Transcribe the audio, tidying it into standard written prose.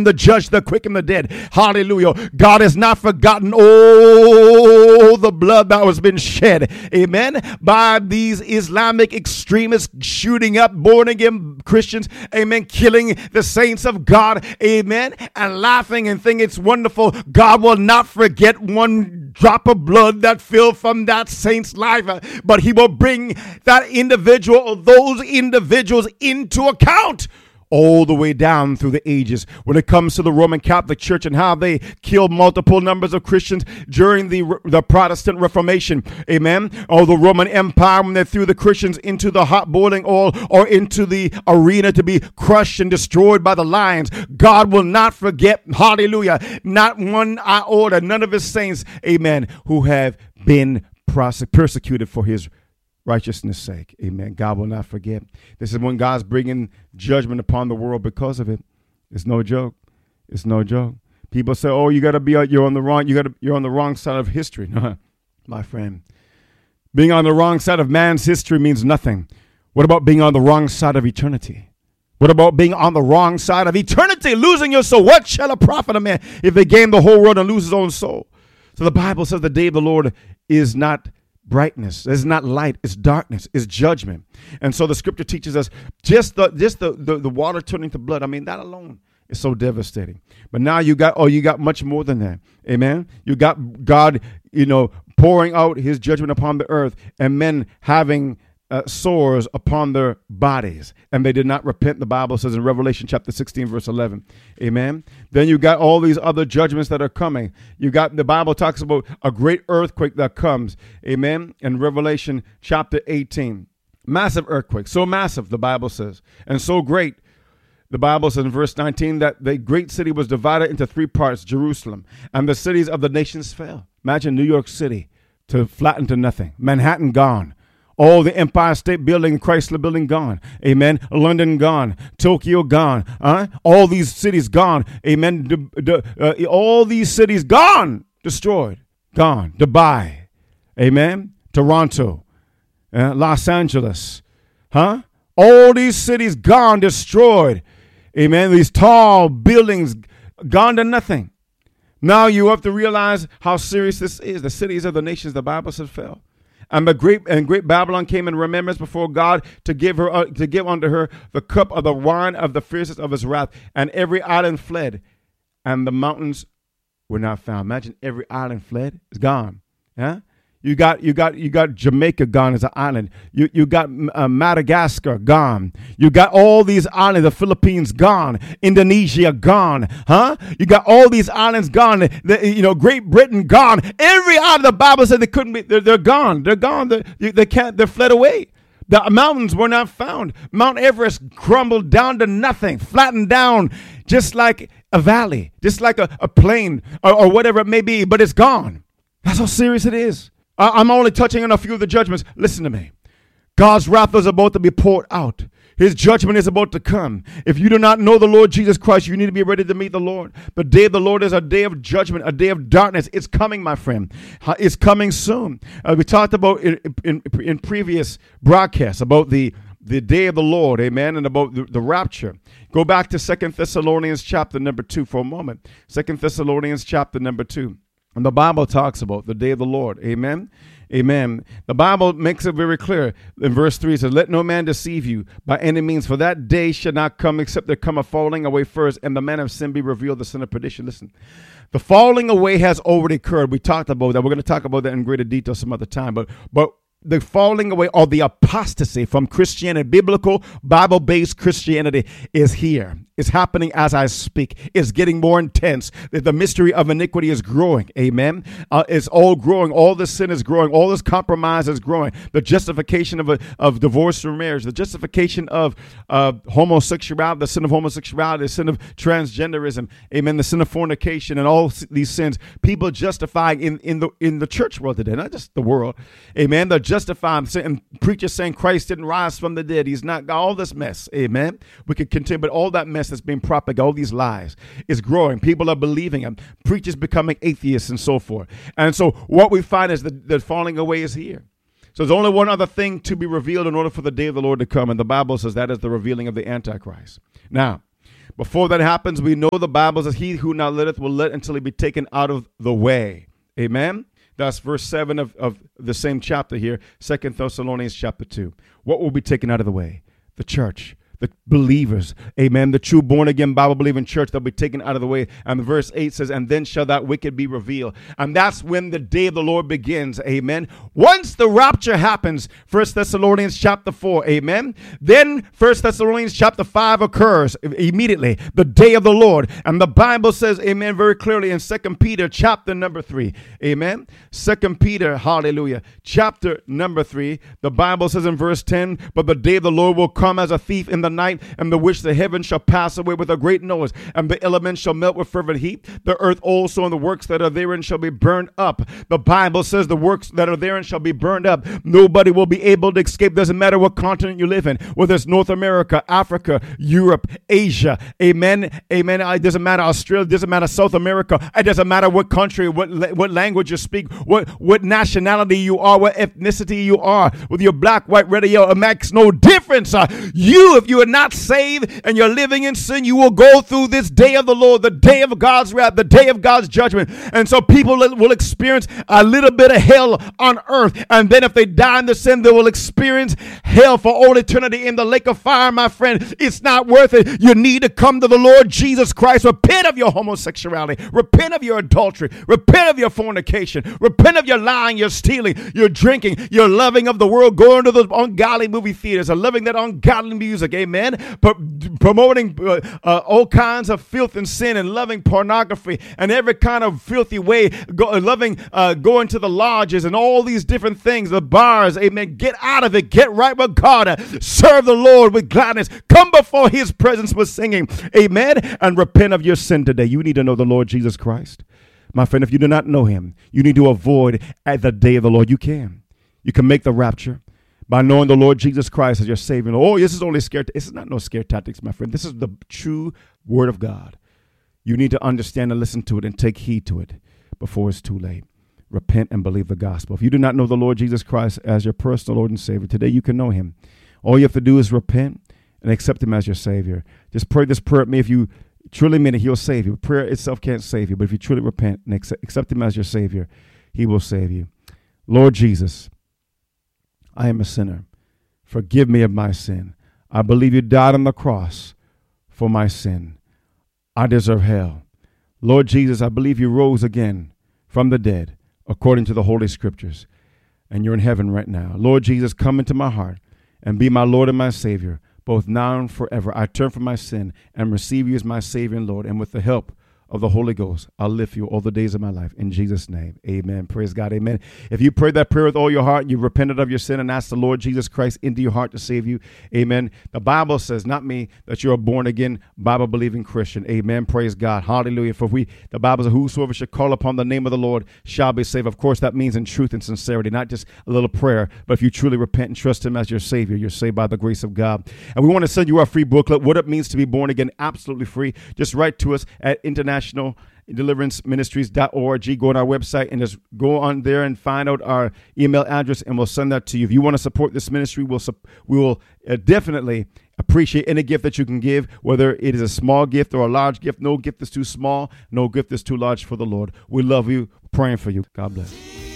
the judge, the quick and the dead. Hallelujah. God has not forgotten all the blood that was been shed. Amen. By these Islamic extremists shooting up born again Christians. Amen. Killing the saints of God. Amen. And laughing and thinking it's wonderful. God will not forget one drop of blood that fell from that saint's life, but he will bring that individual or those individuals into account all the way down through the ages. When it comes to the Roman Catholic Church and how they killed multiple numbers of Christians during the Protestant Reformation, amen, or the Roman Empire, when they threw the Christians into the hot boiling oil or into the arena to be crushed and destroyed by the lions, God will not forget, hallelujah, not one iota, none of his saints, amen, who have been persecuted for his righteousness' sake. Amen. God will not forget. This is when God's bringing judgment upon the world because of it. It's no joke. It's no joke. People say, "Oh, you're on the wrong side of history." No, my friend. Being on the wrong side of man's history means nothing. What about being on the wrong side of eternity? What about being on the wrong side of eternity, losing your soul? What shall it profit a man if they gain the whole world and lose his own soul? So the Bible says the day of the Lord is not brightness, it's not light, it's darkness, it's judgment. And so the scripture teaches us just the water turning to blood. I mean, that alone is so devastating. But now you got much more than that. Amen. You got God, pouring out his judgment upon the earth, and men having sores upon their bodies, and they did not repent, the Bible says in Revelation chapter 16 verse 11. Amen. Then you got all these other judgments that are coming. You got, the Bible talks about a great earthquake that comes, amen, in Revelation chapter 18. Massive earthquake, so massive, the Bible says, and so great, the Bible says in verse 19, that the great city was divided into three parts, Jerusalem, and the cities of the nations fell. Imagine New York City to flatten to nothing. Manhattan gone. All the Empire State Building, Chrysler Building gone. Amen. London gone. Tokyo gone. All these cities gone. Amen. All these cities gone. Destroyed. Gone. Dubai. Amen. Toronto. Los Angeles. All these cities gone. Destroyed. Amen. These tall buildings gone to nothing. Now you have to realize how serious this is. The cities of the nations, the Bible says, fell. And great Babylon came in remembrance before God to give unto her the cup of the wine of the fierceness of his wrath. And every island fled, and the mountains were not found. Imagine every island fled. It's gone. Yeah? You got Jamaica gone as an island. You got Madagascar gone. You got all these islands. The Philippines gone. Indonesia gone. You got all these islands gone. Great Britain gone. Every island, the Bible said they couldn't be. They're gone. They're gone. They can't. They're fled away. The mountains were not found. Mount Everest crumbled down to nothing, flattened down, just like a valley, just like a plain or whatever it may be. But it's gone. That's how serious it is. I'm only touching on a few of the judgments. Listen to me. God's wrath is about to be poured out. His judgment is about to come. If you do not know the Lord Jesus Christ, you need to be ready to meet the Lord. The day of the Lord is a day of judgment, a day of darkness. It's coming, my friend. It's coming soon. We talked about in previous broadcasts about the day of the Lord, amen, and about the rapture. Go back to 2 Thessalonians chapter number 2 for a moment. 2 Thessalonians chapter number 2. And the Bible talks about the day of the Lord. Amen. Amen. The Bible makes it very clear in verse 3. It says, "Let no man deceive you by any means, for that day shall not come except there come a falling away first, and the man of sin be revealed, the son of perdition." Listen, the falling away has already occurred. We talked about that. We're going to talk about that in greater detail some other time. But the falling away or the apostasy from Christianity, biblical, Bible-based Christianity, is here. It's happening as I speak. It's getting more intense. The mystery of iniquity is growing. Amen. It's all growing. All this sin is growing. All this compromise is growing. The justification of divorce or marriage, the justification of homosexuality, the sin of homosexuality, the sin of transgenderism, amen, the sin of fornication, and all these sins. People justifying in the church world today, not just the world. Amen. They're justifying, and preachers saying Christ didn't rise from the dead. He's not. All this mess. Amen. We could continue, but all that mess that's being propagated, all these lies, is growing. People are believing them. Preachers becoming atheists and so forth. And so what we find is the falling away is here. So there's only one other thing to be revealed in order for the day of the Lord to come. And the Bible says that is the revealing of the Antichrist. Now, Before that happens, we know the Bible says, he who now letteth will let until he be taken out of the way. Amen. That's verse 7 of the same chapter here, 2 Thessalonians chapter 2. What will be taken out of the way? The church, the believers, amen. The true born-again Bible-believing church, they'll be taken out of the way. And verse 8 says, and then shall that wicked be revealed. And that's when the day of the Lord begins, amen. Once the rapture happens, 1 Thessalonians chapter 4, amen. Then 1 Thessalonians chapter 5 occurs immediately, the day of the Lord. And the Bible says, amen, very clearly in 2 Peter chapter number 3, amen. 2 Peter, hallelujah, chapter number 3, the Bible says in verse 10, but the day of the Lord will come as a thief in the night, and the which the heavens shall pass away with a great noise, and the elements shall melt with fervent heat. The earth also and the works that are therein shall be burned up. The Bible says the works that are therein shall be burned up. Nobody will be able to escape. Doesn't matter what continent you live in, whether it's North America, Africa, Europe, Asia, amen, amen. It doesn't matter Australia, it doesn't matter South America. It doesn't matter what country, what language you speak, what nationality you are, what ethnicity you are, whether you're black, white, red, or yellow. It makes no difference. If you are not saved and you're living in sin, you will go through this day of the Lord, the day of God's wrath, the day of God's judgment. And so people will experience a little bit of hell on earth. And then if they die in the sin, they will experience hell for all eternity in the lake of fire, my friend. It's not worth it. You need to come to the Lord Jesus Christ. Repent of your homosexuality. Repent of your adultery. Repent of your fornication. Repent of your lying, your stealing, your drinking, your loving of the world, going to the ungodly movie theaters, or loving that ungodly music. Amen. But promoting all kinds of filth and sin, and loving pornography and every kind of filthy way, going to the lodges and all these different things, the bars. Amen. Get out of it. Get right with God. Serve the Lord with gladness. Come before his presence with singing. Amen. And repent of your sin today. You need to know the Lord Jesus Christ. My friend, if you do not know him, you need to avoid at the day of the Lord. You can make the rapture by knowing the Lord Jesus Christ as your Savior. Oh, this is only scare. This is not no scare tactics, my friend. This is the true word of God. You need to understand and listen to it and take heed to it before it's too late. Repent and believe the gospel. If you do not know the Lord Jesus Christ as your personal Lord and Savior, today you can know him. All you have to do is repent and accept him as your Savior. Just pray this prayer at me. If you truly mean it, he'll save you. Prayer itself can't save you, but if you truly repent and accept him as your Savior, he will save you. Lord Jesus, I am a sinner. Forgive me of my sin. I believe you died on the cross for my sin. I deserve hell. Lord Jesus, I believe you rose again from the dead according to the Holy Scriptures, and you're in heaven right now. Lord Jesus, come into my heart and be my Lord and my Savior, both now and forever. I turn from my sin and receive you as my Savior and Lord, and with the help of the Holy Ghost, I'll live you all the days of my life. In Jesus' name, amen. Praise God, amen. If you prayed that prayer with all your heart, you repented of your sin and asked the Lord Jesus Christ into your heart to save you, amen. The Bible says, not me, that you're a born-again, Bible-believing Christian, amen. Praise God, hallelujah. For the Bible says, whosoever should call upon the name of the Lord shall be saved. Of course, that means in truth and sincerity, not just a little prayer, but if you truly repent and trust him as your Savior, you're saved by the grace of God. And we want to send you our free booklet, What It Means to Be Born Again, absolutely free. Just write to us at internationaldeliveranceministries.org. Go on our website and just go on there and find out our email address, and we'll send that to you. If you want to support this ministry, we will definitely appreciate any gift that you can give, whether it is a small gift or a large gift. No gift is too small. No gift is too large for the Lord. We love you. Praying for you. God bless.